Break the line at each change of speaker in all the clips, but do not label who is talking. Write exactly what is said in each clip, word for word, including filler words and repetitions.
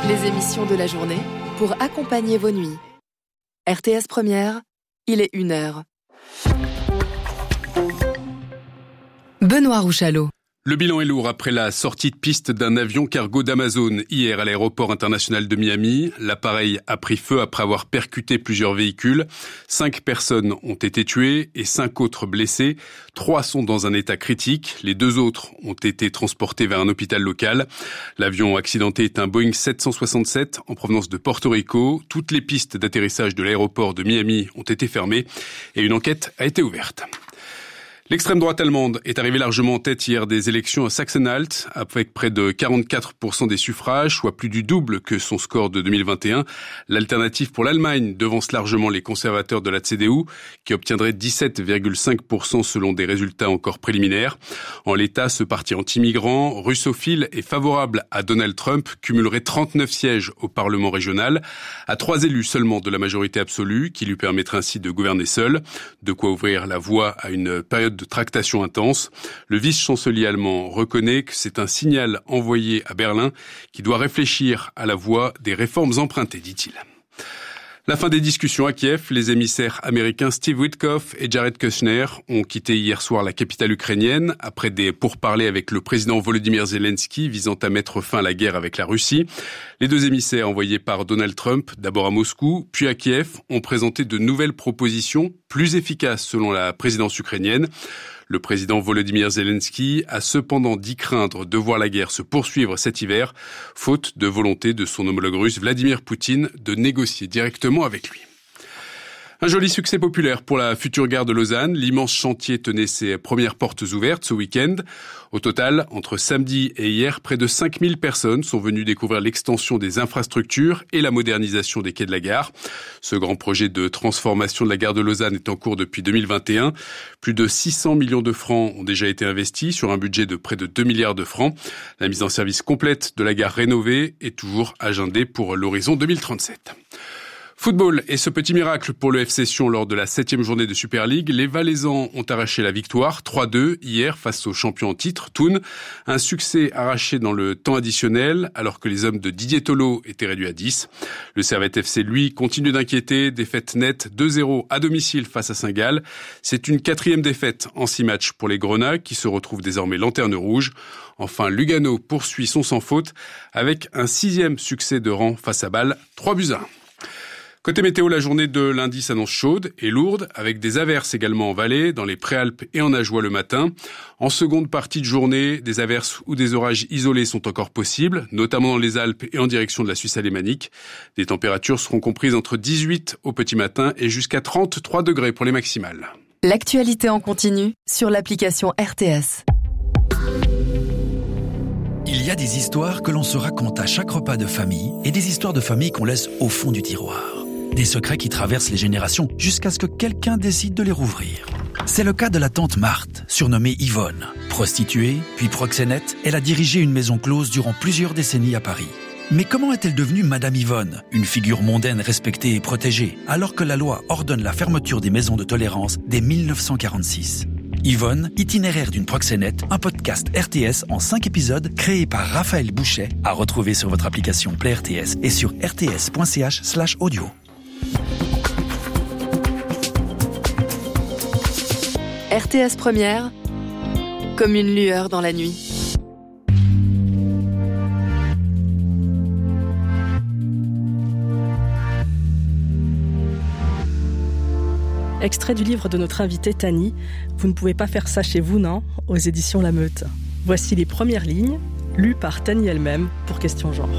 Les émissions de la journée pour accompagner vos nuits. R T S Première, il est une heure. Benoît Rouchalot.
Le bilan est lourd après la sortie de piste d'un avion cargo d'Amazon hier à l'aéroport international de Miami. L'appareil a pris feu après avoir percuté plusieurs véhicules. Cinq personnes ont été tuées et cinq autres blessées. Trois sont dans un état critique. Les deux autres ont été transportés vers un hôpital local. L'avion accidenté est un Boeing sept cent soixante-sept en provenance de Porto Rico. Toutes les pistes d'atterrissage de l'aéroport de Miami ont été fermées et une enquête a été ouverte. L'extrême droite allemande est arrivée largement en tête hier des élections à Sachsen-Anhalt, avec près de quarante-quatre pour cent des suffrages, soit plus du double que son score de deux mille vingt et un. L'alternative pour l'Allemagne devance largement les conservateurs de la C D U, qui obtiendraient dix-sept virgule cinq pour cent selon des résultats encore préliminaires. En l'état, ce parti anti-migrant, russophile et favorable à Donald Trump cumulerait trente-neuf sièges au Parlement régional, à trois élus seulement de la majorité absolue, qui lui permettrait ainsi de gouverner seul, de quoi ouvrir la voie à une période de tractation intense. Le vice-chancelier allemand reconnaît que c'est un signal envoyé à Berlin qui doit réfléchir à la voie des réformes empruntées, dit-il. La fin des discussions à Kiev, les émissaires américains Steve Witkoff et Jared Kushner ont quitté hier soir la capitale ukrainienne après des pourparlers avec le président Volodymyr Zelensky visant à mettre fin à la guerre avec la Russie. Les deux émissaires envoyés par Donald Trump, d'abord à Moscou, puis à Kiev, ont présenté de nouvelles propositions plus efficaces selon la présidence ukrainienne. Le président Volodymyr Zelensky a cependant dit craindre de voir la guerre se poursuivre cet hiver, faute de volonté de son homologue russe Vladimir Poutine de négocier directement avec lui. Un joli succès populaire pour la future gare de Lausanne. L'immense chantier tenait ses premières portes ouvertes ce week-end. Au total, entre samedi et hier, près de cinq mille personnes sont venues découvrir l'extension des infrastructures et la modernisation des quais de la gare. Ce grand projet de transformation de la gare de Lausanne est en cours depuis deux mille vingt et un. Plus de six cents millions de francs ont déjà été investis sur un budget de près de deux milliards de francs. La mise en service complète de la gare rénovée est toujours agendée pour l'horizon deux mille trente-sept. Football et ce petit miracle pour le F C Sion lors de la septième journée de Super League. Les Valaisans ont arraché la victoire trois deux hier face au champion en titre, Thun. Un succès arraché dans le temps additionnel alors que les hommes de Didier Tolo étaient réduits à dix. Le Servette F C, lui, continue d'inquiéter. Défaite nette deux zéro à domicile face à Saint-Gall. C'est une quatrième défaite en six matchs pour les Grenats qui se retrouvent désormais lanterne rouge. Enfin, Lugano poursuit son sans faute avec un sixième succès de rang face à Bâle, trois buts à un. Côté météo, la journée de lundi s'annonce chaude et lourde, avec des averses également en vallée, dans les Préalpes et en Ajoie le matin. En seconde partie de journée, des averses ou des orages isolés sont encore possibles, notamment dans les Alpes et en direction de la Suisse alémanique. Les températures seront comprises entre dix-huit au petit matin et jusqu'à trente-trois degrés pour les maximales.
L'actualité en continu sur l'application R T S.
Il y a des histoires que l'on se raconte à chaque repas de famille et des histoires de famille qu'on laisse au fond du tiroir. Des secrets qui traversent les générations jusqu'à ce que quelqu'un décide de les rouvrir. C'est le cas de la tante Marthe, surnommée Yvonne. Prostituée, puis proxénète, elle a dirigé une maison close durant plusieurs décennies à Paris. Mais comment est-elle devenue Madame Yvonne, une figure mondaine respectée et protégée, alors que la loi ordonne la fermeture des maisons de tolérance dès dix-neuf cent quarante-six ? Yvonne, itinéraire d'une proxénète, un podcast R T S en cinq épisodes créé par Raphaël Bouchet, à retrouver sur votre application Play R T S et sur rts.ch slash audio.
R T S Première, comme une lueur dans la nuit.
Extrait du livre de notre invitée Tani, « Vous ne pouvez pas faire ça chez vous, non ?» aux éditions La Meute. Voici les premières lignes, lues par Tani elle-même pour Question Genre.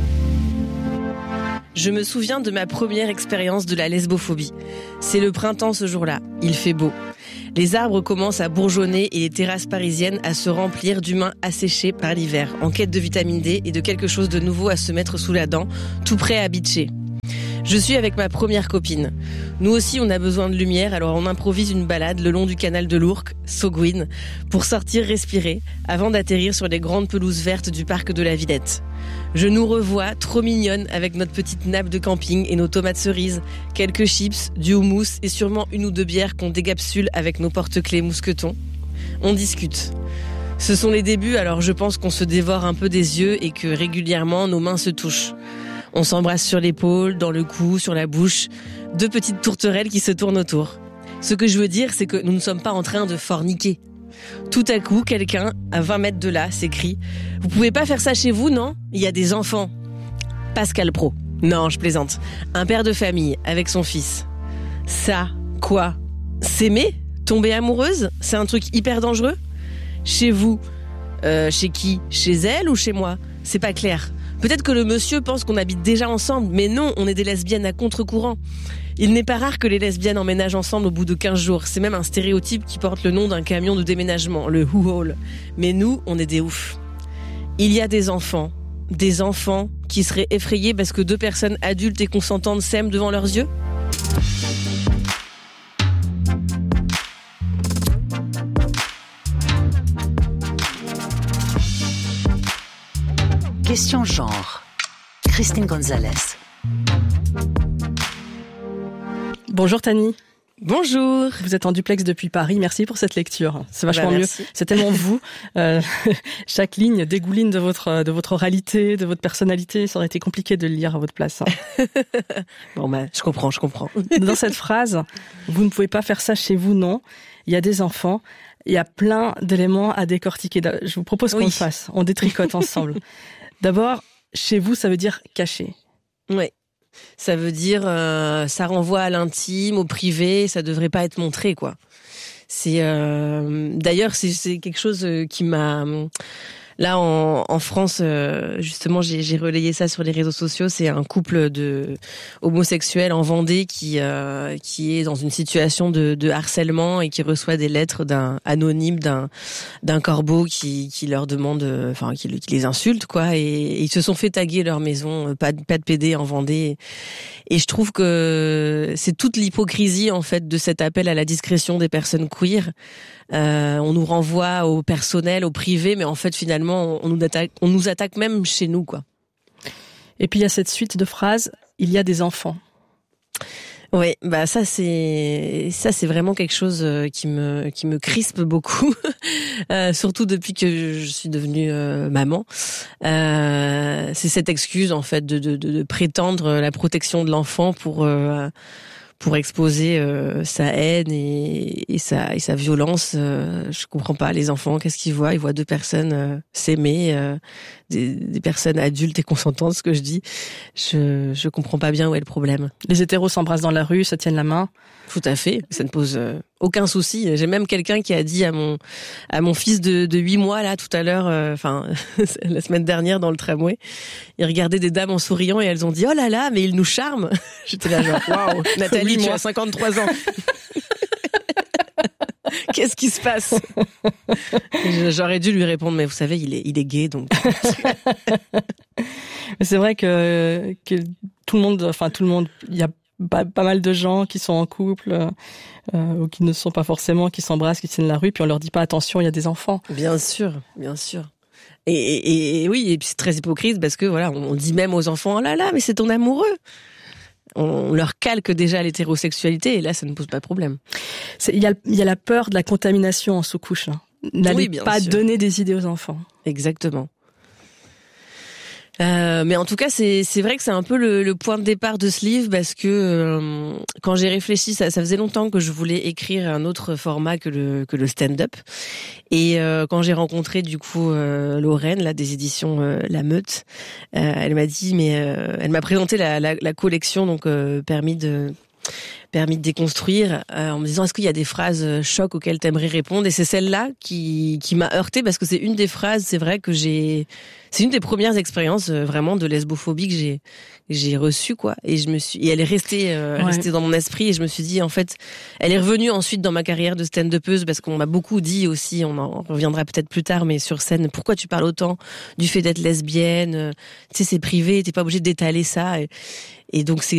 Je me souviens de ma première expérience de la lesbophobie. C'est le printemps ce jour-là, il fait beau. Les arbres commencent à bourgeonner et les terrasses parisiennes à se remplir d'humains asséchés par l'hiver, en quête de vitamine D et de quelque chose de nouveau à se mettre sous la dent, tout prêt à bitcher. Je suis avec ma première copine. Nous aussi, on a besoin de lumière, alors on improvise une balade le long du canal de l'Ourcq, Sauguin, pour sortir respirer, avant d'atterrir sur les grandes pelouses vertes du parc de la Villette. Je nous revois, trop mignonnes, avec notre petite nappe de camping et nos tomates cerises, quelques chips, du houmous et sûrement une ou deux bières qu'on décapsule avec nos porte-clés mousquetons. On discute. Ce sont les débuts, alors je pense qu'on se dévore un peu des yeux et que régulièrement nos mains se touchent. On s'embrasse sur l'épaule, dans le cou, sur la bouche, deux petites tourterelles qui se tournent autour. Ce que je veux dire, c'est que nous ne sommes pas en train de forniquer. Tout à coup, quelqu'un, à vingt mètres de là, s'écrie « Vous pouvez pas faire ça chez vous, non ? Il y a des enfants. » Pascal Pro. Non, je plaisante. Un père de famille, avec son fils. Ça, quoi ? S'aimer ? Tomber amoureuse ? C'est un truc hyper dangereux ? Chez vous ? euh, Chez qui ? Chez elle ou chez moi ? C'est pas clair. Peut-être que le monsieur pense qu'on habite déjà ensemble, mais non, on est des lesbiennes à contre-courant. Il n'est pas rare que les lesbiennes emménagent ensemble au bout de quinze jours. C'est même un stéréotype qui porte le nom d'un camion de déménagement, le U-Haul. Mais nous, on est des oufs. Il y a des enfants, des enfants qui seraient effrayés parce que deux personnes adultes et consentantes s'aiment devant leurs yeux ?
Question genre. Christine Gonzalez.
Bonjour Tani.
Bonjour.
Vous êtes en duplex depuis Paris. Merci pour cette lecture. C'est vachement
bah,
mieux. C'est tellement vous. Euh, chaque ligne dégouline de votre de votre oralité, de votre personnalité. Ça aurait été compliqué de le lire à votre place. Hein.
Bon bah, je comprends, je comprends.
Dans cette phrase, vous ne pouvez pas faire ça chez vous, non. Il y a des enfants. Il y a plein d'éléments à décortiquer. Je vous propose qu'on oui. le fasse. On détricote ensemble. D'abord, chez vous, ça veut dire caché.
Oui. Ça veut dire, euh, ça renvoie à l'intime, au privé, ça devrait pas être montré, quoi. C'est, euh, d'ailleurs, c'est, c'est quelque chose qui m'a, là, en, en France, euh, justement, j'ai, j'ai relayé ça sur les réseaux sociaux. C'est un couple de homosexuels en Vendée qui, euh, qui est dans une situation de, de harcèlement et qui reçoit des lettres d'un anonyme, d'un, d'un corbeau qui, qui leur demande, enfin, qui, qui les insulte, quoi. Et, et ils se sont fait taguer leur maison, pas de, pas de P D en Vendée. Et je trouve que c'est toute l'hypocrisie, en fait, de cet appel à la discrétion des personnes queer. Euh, on nous renvoie au personnel, au privé, mais en fait, finalement, on nous attaque, on nous attaque même chez nous, quoi.
Et puis, il y a cette suite de phrases, il y a des enfants.
Oui, bah ça c'est ça c'est vraiment quelque chose qui me qui me crispe beaucoup, euh, surtout depuis que je suis devenue euh, maman. Euh, c'est cette excuse en fait de, de de de prétendre la protection de l'enfant pour euh, pour exposer euh, sa haine et, et sa et sa violence. Euh, je comprends pas. Les enfants, qu'est-ce qu'ils voient ? Ils voient deux personnes euh, s'aimer, euh, des, des personnes adultes et consentantes. Ce que je dis, je je comprends pas bien où est le problème.
Les hétéros s'embrassent dans la rue, se tiennent la main.
Tout à fait. Ça ne pose euh, aucun souci. J'ai même quelqu'un qui a dit à mon à mon fils de de huit mois là tout à l'heure, enfin euh, la semaine dernière dans le tramway, il regardait des dames en souriant et elles ont dit oh là là mais il nous charme. J'étais là genre waouh Nathalie tu as cinquante-trois ans. Qu'est-ce qui se passe ? J'aurais dû lui répondre mais vous savez il est il est gay donc.
Mais c'est vrai que que tout le monde enfin tout le monde il y a Pas, pas mal de gens qui sont en couple euh, ou qui ne sont pas forcément, qui s'embrassent, qui tiennent la rue, puis on leur dit pas attention, il y a des enfants.
Bien sûr, bien sûr. Et, et, et oui, et puis c'est très hypocrite parce que voilà, on dit même aux enfants, oh là là, mais c'est ton amoureux. On leur calque déjà l'hétérosexualité et là, ça ne pose pas de problème.
Il y a, y a la peur de la contamination en sous-couche. Hein. N'allez
oui,
pas
sûr.
donner des idées aux enfants.
Exactement. Euh, mais en tout cas, c'est c'est vrai que c'est un peu le, le point de départ de ce livre parce que euh, quand j'ai réfléchi, ça, ça faisait longtemps que je voulais écrire un autre format que le que le stand-up. Et euh, quand j'ai rencontré du coup euh, Lorraine, là des éditions euh, La Meute, euh, elle m'a dit, mais euh, elle m'a présenté la, la, la collection donc euh, permis de permis de déconstruire euh, en me disant est-ce qu'il y a des phrases euh, chocs auxquelles t'aimerais répondre et c'est celle-là qui qui m'a heurtée parce que c'est une des phrases c'est vrai que j'ai c'est une des premières expériences euh, vraiment de lesbophobie que j'ai j'ai reçue quoi et je me suis et elle est restée euh, ouais. restée dans mon esprit et je me suis dit en fait elle est revenue ensuite dans ma carrière de stand-upeuse parce qu'on m'a beaucoup dit aussi on en reviendra peut-être plus tard mais sur scène pourquoi tu parles autant du fait d'être lesbienne euh, tu sais c'est privé t'es pas obligé d'étaler ça et, et donc c'est